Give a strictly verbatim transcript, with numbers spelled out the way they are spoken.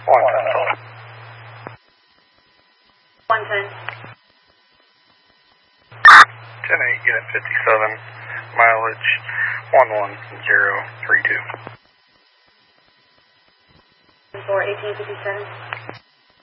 one ten total. one ten. ten eight, unit fifty-seven, mileage one one zero three two. For eighteen fifty-seven.